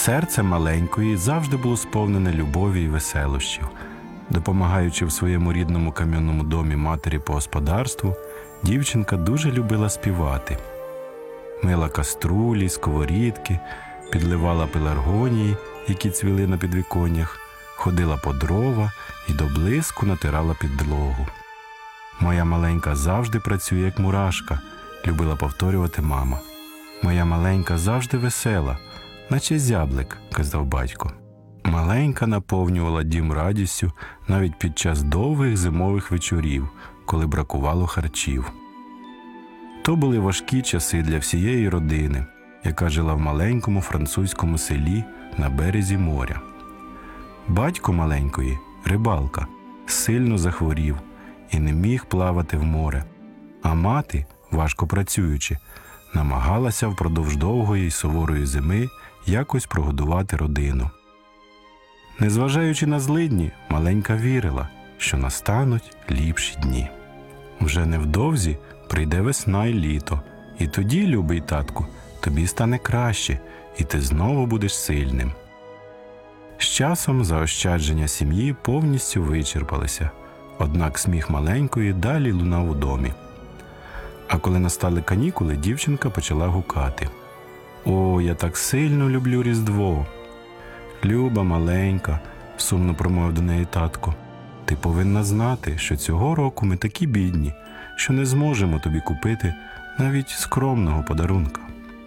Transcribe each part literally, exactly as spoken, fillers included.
Серце маленької завжди було сповнене любові і веселощів. Допомагаючи в своєму рідному кам'яному домі матері по господарству, дівчинка дуже любила співати. Мила каструлі, сковорідки, підливала пеларгонії, які цвіли на підвіконнях, ходила по дрова і до блиску натирала підлогу. «Моя маленька завжди працює, як мурашка», – любила повторювати мама. «Моя маленька завжди весела, наче зяблик», – казав батько. Маленька наповнювала дім радістю навіть під час довгих зимових вечорів, коли бракувало харчів. То були важкі часи для всієї родини, яка жила в маленькому французькому селі на березі моря. Батько маленької, рибалка, сильно захворів і не міг плавати в море, а мати, важко працюючи, намагалася впродовж довгої й суворої зими якось прогодувати родину. Незважаючи на злидні, маленька вірила, що настануть ліпші дні. Вже невдовзі прийде весна й літо, і тоді, любий татку, тобі стане краще, і ти знову будеш сильним. З часом заощадження сім'ї повністю вичерпалися, однак сміх маленької далі лунав у домі. А коли настали канікули, дівчинка почала гукати: «О, я так сильно люблю Різдво!» «Люба маленька», – сумно промовив до неї татко, – «ти повинна знати, що цього року ми такі бідні, що не зможемо тобі купити навіть скромного подарунка».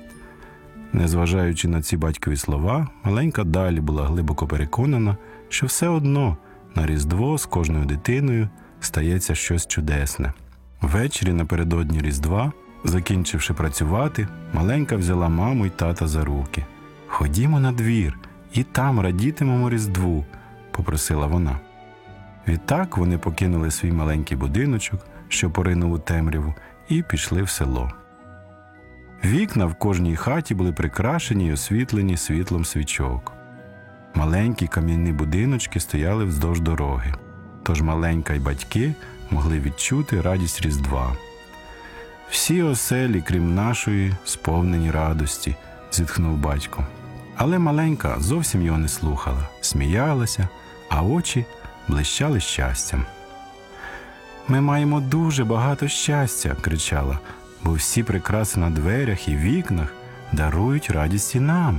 Незважаючи на ці батькові слова, маленька далі була глибоко переконана, що все одно на Різдво з кожною дитиною стається щось чудесне. Ввечері напередодні Різдва, закінчивши працювати, маленька взяла маму й тата за руки. «Ходімо на двір, і там радітимемо Різдву», – попросила вона. Відтак вони покинули свій маленький будиночок, що поринув у темряву, і пішли в село. Вікна в кожній хаті були прикрашені й освітлені світлом свічок. Маленькі кам'яні будиночки стояли вздовж дороги, тож маленька й батьки могли відчути радість Різдва. «Всі оселі, крім нашої, сповнені радості», – зітхнув батько. Але маленька зовсім його не слухала, сміялася, а очі блищали щастям. «Ми маємо дуже багато щастя», – кричала, «бо всі прикраси на дверях і вікнах дарують радість і нам».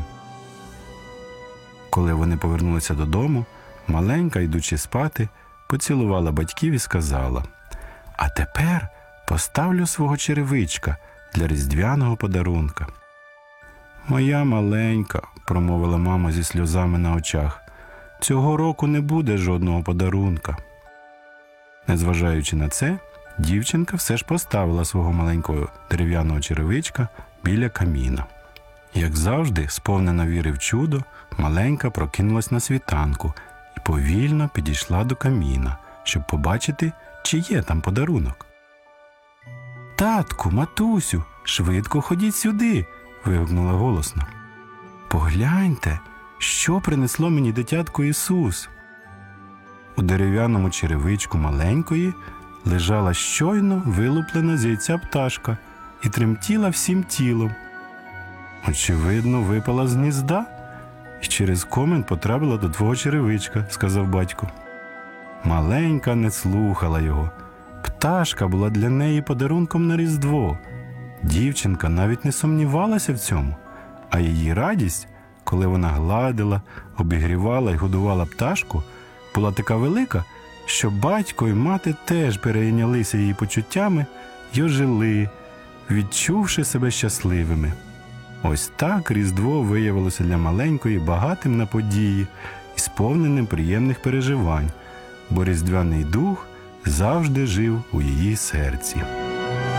Коли вони повернулися додому, маленька, йдучи спати, поцілувала батьків і сказала: «А тепер поставлю свого черевичка для різдвяного подарунка». «Моя маленька», – промовила мама зі сльозами на очах, – «цього року не буде жодного подарунка». Незважаючи на це, дівчинка все ж поставила свого маленького дерев'яного черевичка біля каміна. Як завжди, сповнена віри в чудо, маленька прокинулась на світанку і повільно підійшла до каміна, щоб побачити, чи є там подарунок. «Татку, матусю, швидко ходіть сюди!» – вигукнула голосно. «Погляньте, що принесло мені дитятко Ісус!» У дерев'яному черевичку маленької лежала щойно вилуплена з яйця пташка і тремтіла всім тілом. «Очевидно, випала з гнізда і через комин потрапила до твого черевичка», – сказав батько. Маленька не слухала його. Пташка була для неї подарунком на Різдво. Дівчинка навіть не сумнівалася в цьому, а її радість, коли вона гладила, обігрівала й годувала пташку, була така велика, що батько і мати теж перейнялися її почуттями й ожили, відчувши себе щасливими. Ось так Різдво виявилося для маленької багатим на події і сповненим приємних переживань, бо різдвяний дух завжди жив у її серці.